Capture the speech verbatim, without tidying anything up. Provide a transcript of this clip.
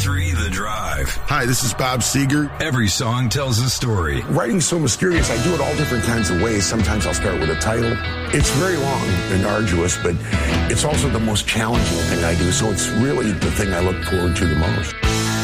three The Drive. Hi, this is Bob Seger. Every song tells a story. Writing's so mysterious. I do it all different kinds of ways. Sometimes I'll start with a title. It's very long and arduous, but it's also the most challenging thing I do, so it's really the thing I look forward to the most.